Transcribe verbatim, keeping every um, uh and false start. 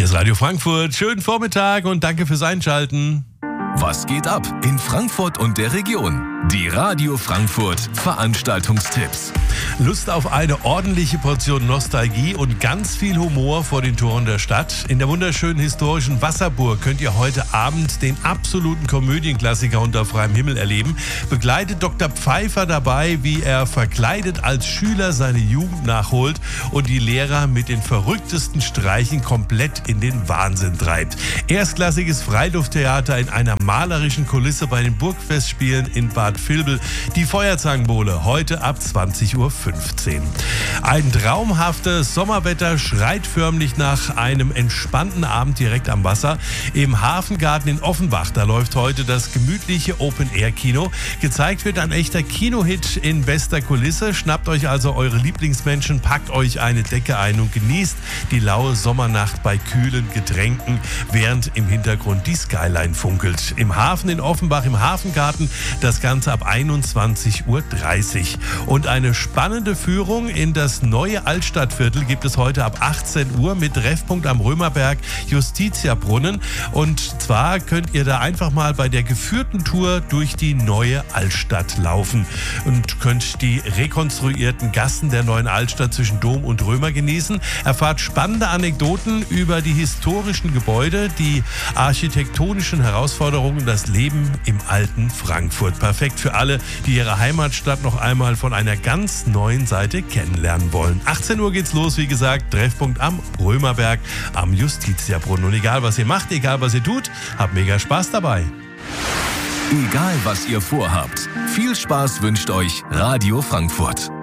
ist Radio Frankfurt. Schönen Vormittag und danke fürs Einschalten. Was geht ab in Frankfurt und der Region? Die Radio Frankfurt Veranstaltungstipps. Lust auf eine ordentliche Portion Nostalgie und ganz viel Humor vor den Toren der Stadt? In der wunderschönen historischen Wasserburg könnt ihr heute Abend den absoluten Komödienklassiker unter freiem Himmel erleben. Begleitet Doktor Pfeiffer dabei, wie er verkleidet als Schüler seine Jugend nachholt und die Lehrer mit den verrücktesten Streichen komplett in den Wahnsinn treibt. Erstklassiges Freilufttheater in einer malerischen Kulisse bei den Burgfestspielen in Bad Vilbel. Die Feuerzangenbowle heute ab zwanzig Uhr fünfzehn. Ein traumhaftes Sommerwetter schreit förmlich nach einem entspannten Abend direkt am Wasser. Im Hafengarten in Offenbach, da läuft heute das gemütliche Open-Air-Kino. Gezeigt wird ein echter Kinohit in bester Kulisse. Schnappt euch also eure Lieblingsmenschen, packt euch eine Decke ein und genießt die laue Sommernacht bei kühlen Getränken, während im Hintergrund die Skyline funkelt. Im Hafen in Offenbach, im Hafengarten, das Ganze ab einundzwanzig Uhr dreißig. Und eine spannende Führung in das neue Altstadtviertel gibt es heute ab achtzehn Uhr mit Treffpunkt am Römerberg, Justitiabrunnen. Und zwar könnt ihr da einfach mal bei der geführten Tour durch die neue Altstadt laufen und könnt die rekonstruierten Gassen der neuen Altstadt zwischen Dom und Römer genießen. Erfahrt spannende Anekdoten über die historischen Gebäude, die architektonischen Herausforderungen, das Leben im alten Frankfurt. Perfekt für alle, die ihre Heimatstadt noch einmal von einer ganz neuen Seite kennenlernen wollen. achtzehn Uhr geht's los, wie gesagt, Treffpunkt am Römerberg, am Justitiabrunnen. Und egal, was ihr macht, egal, was ihr tut, habt mega Spaß dabei. Egal, was ihr vorhabt, viel Spaß wünscht euch Radio Frankfurt.